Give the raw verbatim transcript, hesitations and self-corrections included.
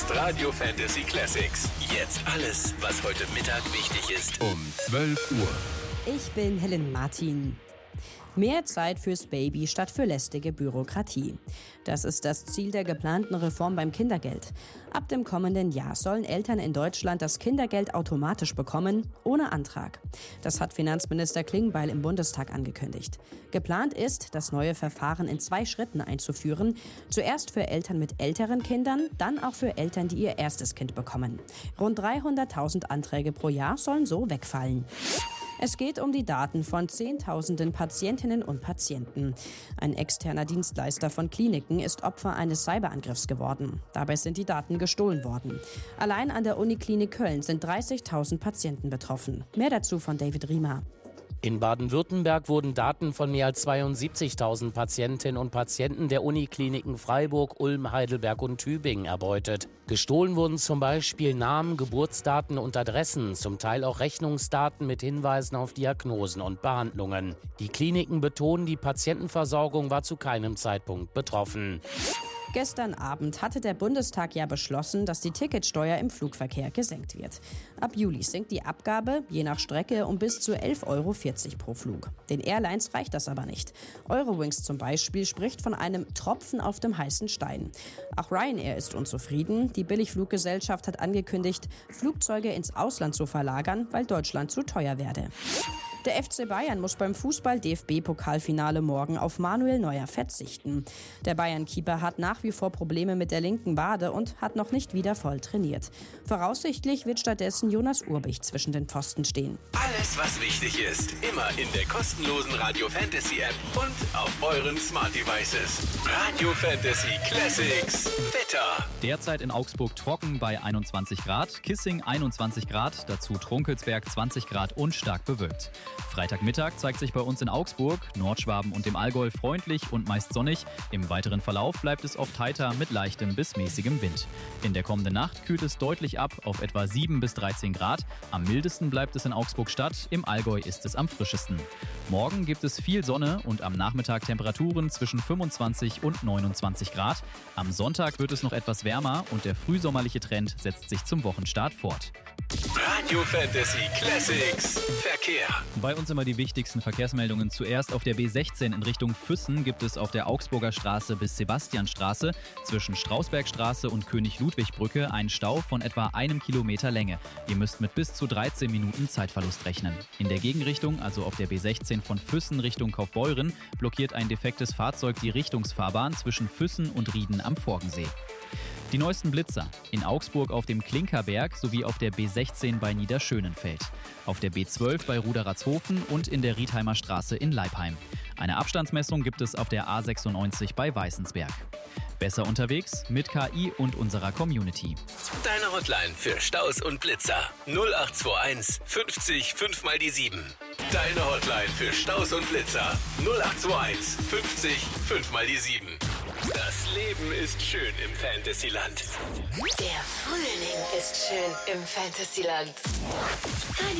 ist Radio Fantasy Classics. Jetzt alles, was heute Mittag wichtig ist. Um zwölf Uhr. Ich bin Helen Martin. Mehr Zeit fürs Baby statt für lästige Bürokratie. Das ist das Ziel der geplanten Reform beim Kindergeld. Ab dem kommenden Jahr sollen Eltern in Deutschland das Kindergeld automatisch bekommen, ohne Antrag. Das hat Finanzminister Klingbeil im Bundestag angekündigt. Geplant ist, das neue Verfahren in zwei Schritten einzuführen. Zuerst für Eltern mit älteren Kindern, dann auch für Eltern, die ihr erstes Kind bekommen. Rund dreihunderttausend Anträge pro Jahr sollen so wegfallen. Es geht um die Daten von Zehntausenden Patientinnen und Patienten. Ein externer Dienstleister von Kliniken ist Opfer eines Cyberangriffs geworden. Dabei sind die Daten gestohlen worden. Allein an der Uniklinik Köln sind dreißigtausend Patienten betroffen. Mehr dazu von David Riemer. In Baden-Württemberg wurden Daten von mehr als zweiundsiebzigtausend Patientinnen und Patienten der Unikliniken Freiburg, Ulm, Heidelberg und Tübingen erbeutet. Gestohlen wurden zum Beispiel Namen, Geburtsdaten und Adressen, zum Teil auch Rechnungsdaten mit Hinweisen auf Diagnosen und Behandlungen. Die Kliniken betonen, die Patientenversorgung war zu keinem Zeitpunkt betroffen. Gestern Abend hatte der Bundestag ja beschlossen, dass die Ticketsteuer im Flugverkehr gesenkt wird. Ab Juli sinkt die Abgabe, je nach Strecke, um bis zu elf Euro vierzig pro Flug. Den Airlines reicht das aber nicht. Eurowings zum Beispiel spricht von einem Tropfen auf dem heißen Stein. Auch Ryanair ist unzufrieden. Die Billigfluggesellschaft hat angekündigt, Flugzeuge ins Ausland zu verlagern, weil Deutschland zu teuer werde. Der F C Bayern muss beim Fußball-D F B-Pokalfinale morgen auf Manuel Neuer verzichten. Der Bayern-Keeper hat nach wie vor Probleme mit der linken Wade und hat noch nicht wieder voll trainiert. Voraussichtlich wird stattdessen Jonas Urbich zwischen den Pfosten stehen. Alles, was wichtig ist, immer in der kostenlosen Radio Fantasy App und auf euren Smart Devices. Radio Fantasy Classics. Wetter. Derzeit in Augsburg trocken bei einundzwanzig Grad, Kissing einundzwanzig Grad, dazu Trunkelsberg zwanzig Grad und stark bewölkt. Freitagmittag zeigt sich bei uns in Augsburg, Nordschwaben und dem Allgäu freundlich und meist sonnig. Im weiteren Verlauf bleibt es oft heiter mit leichtem bis mäßigem Wind. In der kommenden Nacht kühlt es deutlich ab auf etwa sieben bis dreizehn Grad. Am mildesten bleibt es in Augsburg-Stadt, im Allgäu ist es am frischesten. Morgen gibt es viel Sonne und am Nachmittag Temperaturen zwischen fünfundzwanzig und neunundzwanzig Grad. Am Sonntag wird es noch etwas wärmer und der frühsommerliche Trend setzt sich zum Wochenstart fort. Radio Fantasy Classics. Verkehr. Bei uns immer die wichtigsten Verkehrsmeldungen. Zuerst auf der B sechzehn in Richtung Füssen gibt es auf der Augsburger Straße bis Sebastianstraße zwischen Strausbergstraße und König-Ludwig-Brücke einen Stau von etwa einem Kilometer Länge. Ihr müsst mit bis zu dreizehn Minuten Zeitverlust rechnen. In der Gegenrichtung, also auf der B sechzehn von Füssen Richtung Kaufbeuren, blockiert ein defektes Fahrzeug die Richtungsfahrbahn zwischen Füssen und Rieden am Forgensee. Die neuesten Blitzer in Augsburg auf dem Klinkerberg sowie auf der B sechzehn bei Niederschönenfeld, auf der B zwölf bei Ruderatshofen und in der Riedheimer Straße in Leipheim. Eine Abstandsmessung gibt es auf der A sechsundneunzig bei Weißensberg. Besser unterwegs mit K I und unserer Community. Deine Hotline für Staus und Blitzer null acht zwei eins fünfzig fünf mal die sieben. Deine Hotline für Staus und Blitzer null acht zwei eins fünfzig fünf mal die sieben. Das Leben ist schön im Fantasyland. Der Frühling ist schön im Fantasyland.